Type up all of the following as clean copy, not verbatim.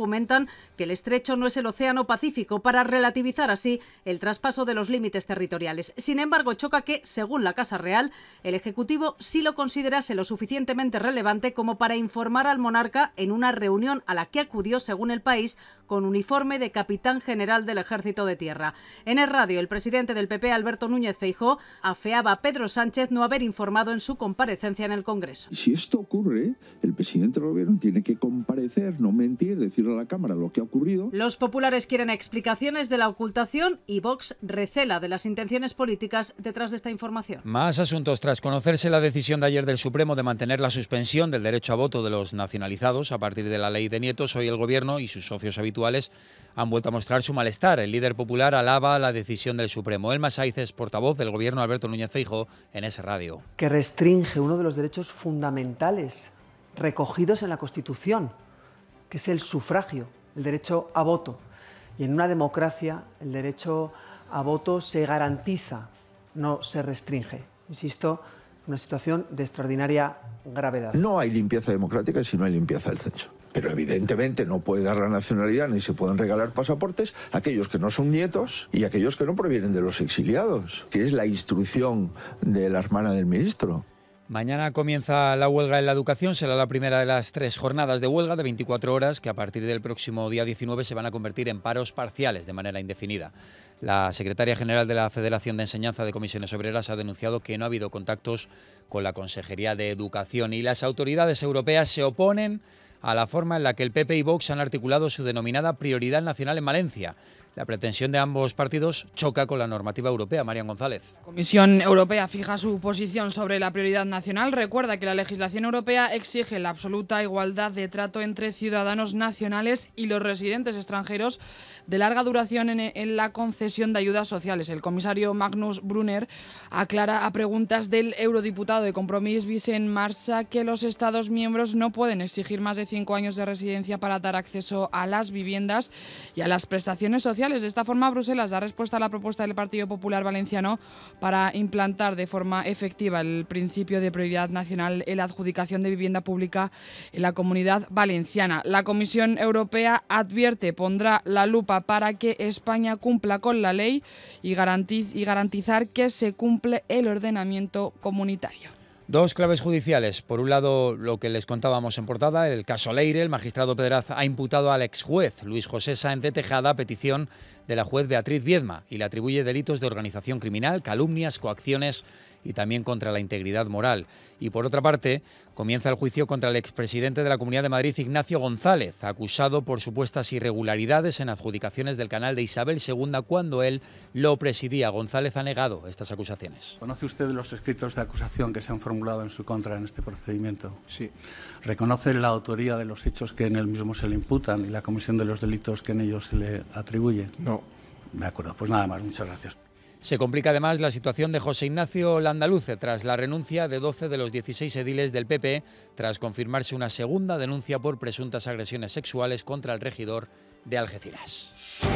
argumentan que el estrecho no es el Océano Pacífico, para relativizar así el traspaso de los límites territoriales. Sin embargo, choca que, según la Casa Real, el Ejecutivo sí lo considerase lo suficientemente relevante como para informar al monarca en una reunión a la que acudió, según El País, con uniforme de capitán general del Ejército de Tierra. En el radio, el presidente del PP, Alberto Núñez Feijóo, afeaba a Pedro Sánchez no haber informado en su comparecencia en el Congreso. Si esto ocurre, el presidente del Gobierno tiene que comparecer, no mentir, decirle a la Cámara lo que ha ocurrido. Los populares quieren explicaciones de la ocultación y Vox recela de las intenciones políticas detrás de esta información. Más asuntos. Tras conocerse la decisión de ayer del Supremo de mantener la suspensión del derecho a voto de los nacionalizados a partir de la ley de nietos, hoy el Gobierno y sus socios habituales han vuelto a mostrar su malestar. El líder popular alaba la decisión del Supremo. Elma Saiz es portavoz del Gobierno, Alberto Núñez Feijóo, en ese radio. Que restringe uno de los derechos fundamentales recogidos en la Constitución, que es el sufragio, el derecho a voto. Y en una democracia el derecho a voto se garantiza, no se restringe. Insisto, una situación de extraordinaria gravedad. No hay limpieza democrática si no hay limpieza del censo. Pero evidentemente no puede dar la nacionalidad ni se pueden regalar pasaportes a aquellos que no son nietos y a aquellos que no provienen de los exiliados, que es la instrucción de la hermana del ministro. Mañana comienza la huelga en la educación. Será la primera de las 3 jornadas de huelga de 24 horas que a partir del próximo día 19 se van a convertir en paros parciales de manera indefinida. La secretaria general de la Federación de Enseñanza de Comisiones Obreras ha denunciado que no ha habido contactos con la Consejería de Educación y las autoridades europeas se oponen a la forma en la que el PP y Vox han articulado su denominada prioridad nacional en Valencia. La pretensión de ambos partidos choca con la normativa europea. Marian González. La Comisión Europea fija su posición sobre la prioridad nacional. Recuerda que la legislación europea exige la absoluta igualdad de trato entre ciudadanos nacionales y los residentes extranjeros de larga duración en la concesión de ayudas sociales. El comisario Magnus Brunner aclara a preguntas del eurodiputado de Compromís, Vicent Marsa, que los Estados miembros no pueden exigir más de 5 años de residencia para dar acceso a las viviendas y a las prestaciones sociales. De esta forma, Bruselas da respuesta a la propuesta del Partido Popular Valenciano para implantar de forma efectiva el principio de prioridad nacional en la adjudicación de vivienda pública en la Comunidad Valenciana. La Comisión Europea advierte, pondrá la lupa para que España cumpla con la ley y garantizar que se cumple el ordenamiento comunitario. 2 claves judiciales. Por un lado, lo que les contábamos en portada, el caso Leire. El magistrado Pedraz ha imputado al exjuez Luis José Sáenz de Tejada a petición de la juez Beatriz Viedma y le atribuye delitos de organización criminal, calumnias, coacciones y también contra la integridad moral. Y por otra parte, comienza el juicio contra el expresidente de la Comunidad de Madrid, Ignacio González, acusado por supuestas irregularidades en adjudicaciones del canal de Isabel II cuando él lo presidía. González ha negado estas acusaciones. ¿Conoce usted los escritos de acusación que se han formulado en su contra en este procedimiento? Sí. ¿Reconoce la autoría de los hechos que en él mismo se le imputan y la comisión de los delitos que en ellos se le atribuye? No. De acuerdo, pues nada más, muchas gracias. Se complica además la situación de José Ignacio Landaluce tras la renuncia de 12 de los 16 ediles del PP, tras confirmarse una segunda denuncia por presuntas agresiones sexuales contra el regidor de Algeciras.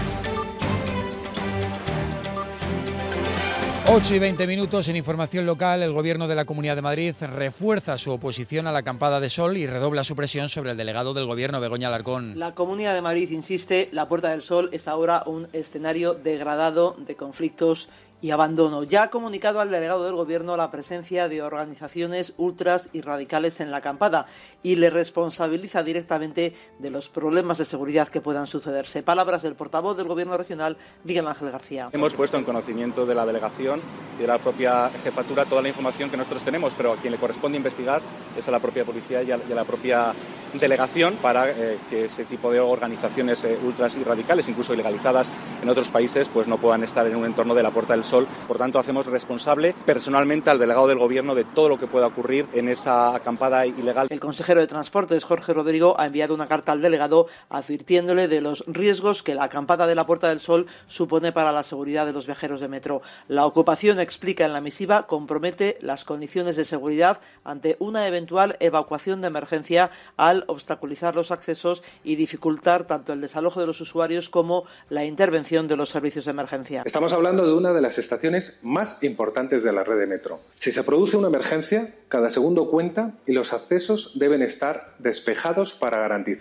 8:20 en información local. El Gobierno de la Comunidad de Madrid refuerza su oposición a la acampada de sol y redobla su presión sobre el delegado del Gobierno, Begoña Alarcón. La Comunidad de Madrid insiste, la Puerta del Sol es ahora un escenario degradado de conflictos y abandono. Ya ha comunicado al delegado del Gobierno la presencia de organizaciones ultras y radicales en la acampada y le responsabiliza directamente de los problemas de seguridad que puedan sucederse. Palabras del portavoz del Gobierno regional, Miguel Ángel García. Hemos puesto en conocimiento de la delegación y de la propia jefatura toda la información que nosotros tenemos, pero a quien le corresponde investigar es a la propia policía y a la propia delegación para que ese tipo de organizaciones ultras y radicales, incluso ilegalizadas en otros países, pues no puedan estar en un entorno de la Puerta del Sol. Por tanto, hacemos responsable personalmente al delegado del Gobierno de todo lo que pueda ocurrir en esa acampada ilegal. El consejero de Transportes, Jorge Rodrigo, ha enviado una carta al delegado advirtiéndole de los riesgos que la acampada de la Puerta del Sol supone para la seguridad de los viajeros de metro. La ocupación, explica en la misiva, compromete las condiciones de seguridad ante una eventual evacuación de emergencia al obstaculizar los accesos y dificultar tanto el desalojo de los usuarios como la intervención de los servicios de emergencia. Estamos hablando de una de las estaciones más importantes de la red de metro. Si se produce una emergencia, cada segundo cuenta y los accesos deben estar despejados para garantizar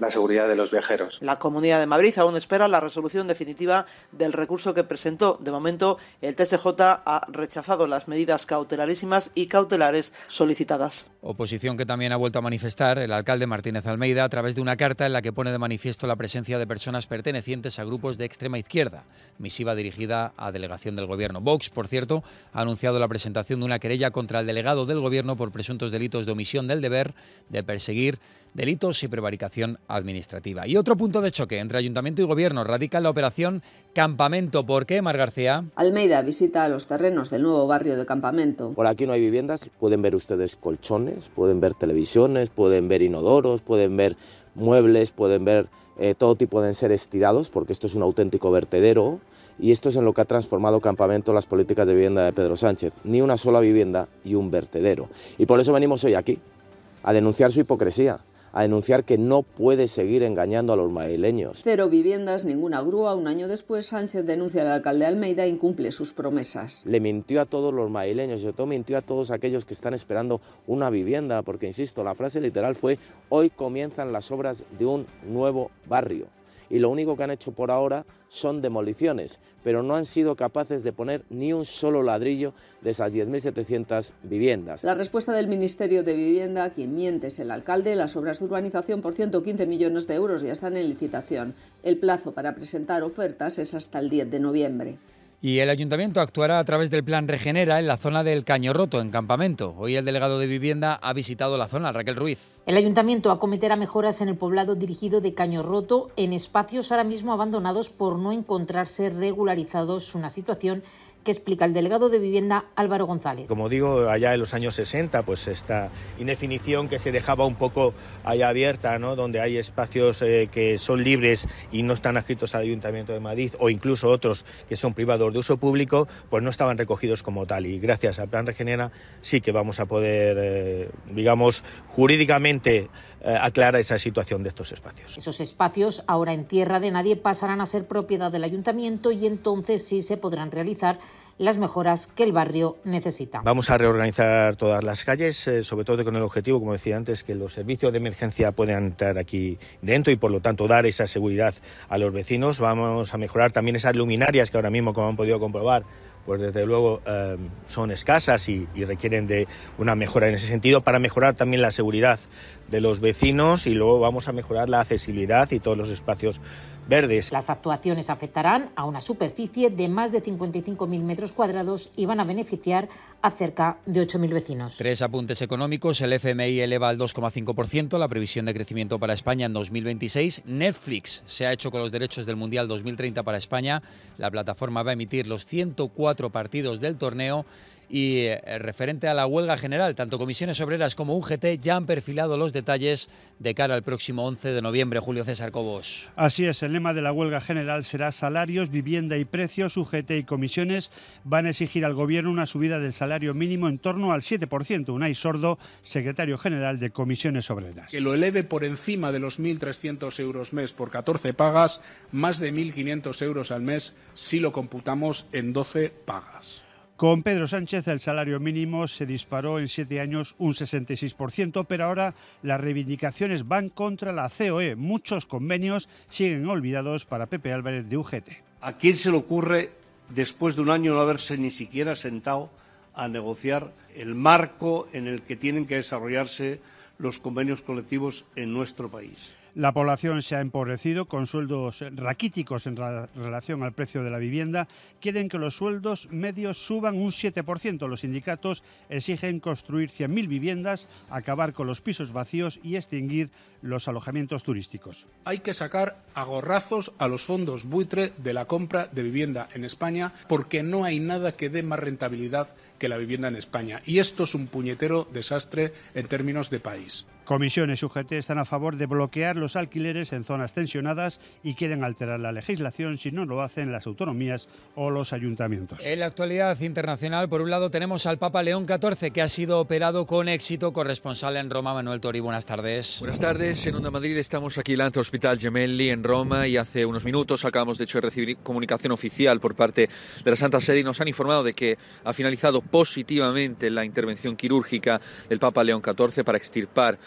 la seguridad de los viajeros. La Comunidad de Madrid aún espera la resolución definitiva del recurso que presentó. De momento, el TSJ ha rechazado las medidas cautelarísimas y cautelares solicitadas. Oposición que también ha vuelto a manifestar el alcalde Martínez Almeida a través de una carta en la que pone de manifiesto la presencia de personas pertenecientes a grupos de extrema izquierda. Misiva dirigida a delegación del Gobierno. Vox, por cierto, ha anunciado la presentación de una querella contra el delegado del Gobierno por presuntos delitos de omisión del deber de perseguir delitos y prevaricación administrativa. Y otro punto de choque entre Ayuntamiento y Gobierno radica en la operación Campamento. ¿Por qué, Mar García? Almeida visita los terrenos del nuevo barrio de Campamento. Por aquí no hay viviendas, pueden ver ustedes colchones, pueden ver televisiones, pueden ver inodoros, pueden ver muebles, pueden ver todo tipo de enseres tirados, porque esto es un auténtico vertedero. Y esto es en lo que ha transformado Campamento las políticas de vivienda de Pedro Sánchez. Ni una sola vivienda y un vertedero. Y por eso venimos hoy aquí, a denunciar su hipocresía, a denunciar que no puede seguir engañando a los madrileños. 0 viviendas, ninguna grúa. Un año después, Sánchez denuncia al alcalde Almeida e incumple sus promesas. Le mintió a todos los madrileños y sobre todo mintió a todos aquellos que están esperando una vivienda, porque, insisto, la frase literal fue: hoy comienzan las obras de un nuevo barrio. Y lo único que han hecho por ahora son demoliciones, pero no han sido capaces de poner ni un solo ladrillo de esas 10.700 viviendas. La respuesta del Ministerio de Vivienda, quien miente es el alcalde. Las obras de urbanización por 115 millones de euros ya están en licitación. El plazo para presentar ofertas es hasta el 10 de noviembre. Y el Ayuntamiento actuará a través del Plan Regenera en la zona del Caño Roto, en Campamento. Hoy el delegado de Vivienda ha visitado la zona, Raquel Ruiz. El Ayuntamiento acometerá mejoras en el poblado dirigido de Caño Roto, en espacios ahora mismo abandonados por no encontrarse regularizados, una situación que explica el delegado de Vivienda, Álvaro González. Como digo, allá en los años 60, pues esta indefinición que se dejaba un poco allá abierta, ¿no? Donde hay espacios que son libres y no están adscritos al Ayuntamiento de Madrid, o incluso otros que son privados de uso público, pues no estaban recogidos como tal. Y gracias al Plan Regenera sí que vamos a poder, digamos, jurídicamente aclarar esa situación de estos espacios. Esos espacios, ahora en tierra de nadie, pasarán a ser propiedad del Ayuntamiento y entonces sí se podrán realizar las mejoras que el barrio necesita. Vamos a reorganizar todas las calles, sobre todo con el objetivo, como decía antes, que los servicios de emergencia puedan entrar aquí dentro y por lo tanto dar esa seguridad a los vecinos. Vamos a mejorar también esas luminarias que ahora mismo, como han podido comprobar, pues desde luego son escasas y requieren de una mejora en ese sentido, para mejorar también la seguridad de los vecinos, y luego vamos a mejorar la accesibilidad y todos los espacios verdes. Las actuaciones afectarán a una superficie de más de 55.000 metros cuadrados y van a beneficiar a cerca de 8.000 vecinos. 3 apuntes económicos. El FMI eleva al 2,5% la previsión de crecimiento para España en 2026. Netflix se ha hecho con los derechos del Mundial 2030 para España. La plataforma va a emitir los 104 partidos del torneo. Y referente a la huelga general, tanto Comisiones Obreras como UGT ya han perfilado los detalles de cara al próximo 11 de noviembre. Julio César Cobos. Así es, el lema de la huelga general será salarios, vivienda y precios. UGT y Comisiones van a exigir al Gobierno una subida del salario mínimo en torno al 7%. Unai Sordo, secretario general de Comisiones Obreras. Que lo eleve por encima de los 1.300 euros mes por 14 pagas, más de 1.500 euros al mes si lo computamos en 12 pagas. Con Pedro Sánchez el salario mínimo se disparó en 7 años un 66%, pero ahora las reivindicaciones van contra la COE. Muchos convenios siguen olvidados para Pepe Álvarez de UGT. ¿A quién se le ocurre, después de un año, no haberse ni siquiera sentado a negociar el marco en el que tienen que desarrollarse los convenios colectivos en nuestro país? La población se ha empobrecido con sueldos raquíticos en relación al precio de la vivienda. Quieren que los sueldos medios suban un 7%. Los sindicatos exigen construir 100.000 viviendas, acabar con los pisos vacíos y extinguir los alojamientos turísticos. Hay que sacar a gorrazos a los fondos buitre de la compra de vivienda en España, porque no hay nada que dé más rentabilidad que la vivienda en España. Y esto es un puñetero desastre en términos de país. Comisiones y UGT están a favor de bloquear los alquileres en zonas tensionadas y quieren alterar la legislación si no lo hacen las autonomías o los ayuntamientos. En la actualidad internacional, por un lado, tenemos al Papa León XIV, que ha sido operado con éxito. Corresponsal en Roma, Manuel Tori, buenas tardes. Buenas tardes, en Onda Madrid estamos aquí en el Hospital Gemelli en Roma y hace unos minutos acabamos de hecho de recibir comunicación oficial por parte de la Santa Sede y nos han informado de que ha finalizado positivamente la intervención quirúrgica del Papa León XIV para extirpar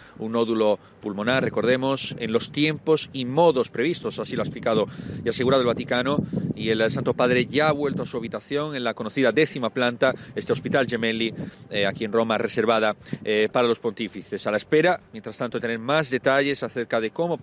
un nódulo pulmonar, recordemos, en los tiempos y modos previstos, así lo ha explicado y asegurado el Vaticano, y el Santo Padre ya ha vuelto a su habitación en la conocida 10ª planta, este Hospital Gemelli, aquí en Roma, reservada para los pontífices. A la espera, mientras tanto, de tener más detalles acerca de cómo